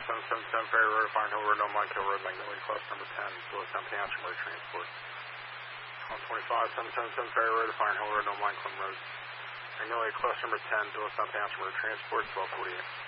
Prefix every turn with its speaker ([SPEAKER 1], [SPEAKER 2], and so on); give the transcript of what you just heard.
[SPEAKER 1] 777 Ferry Road, Fire Hill Road, No Mine Kill Road, Magnolia Class number 10, Doylestown Township Road Transport. 125 777 Ferry Road, Fire Hill Road, No Mine Kill Road, Magnolia Class number 10, Doylestown Township Road Transport, 1248.